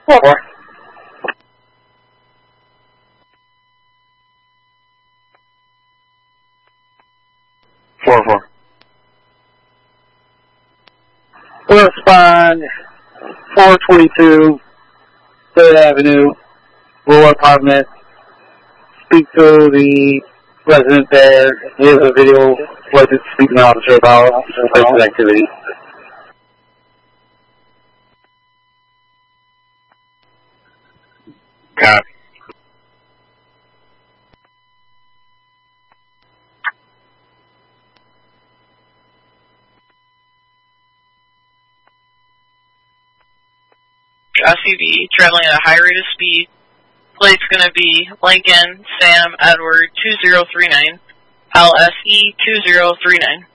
4-4. We'll respond 422 3rd Avenue, Rural Apartment. Speak to the resident there. He has a video what it's speaking officer about this activity. Copy. SUV traveling at a high rate of speed. Plate's going to be Lincoln Sam Edward 2039, LSE 2039.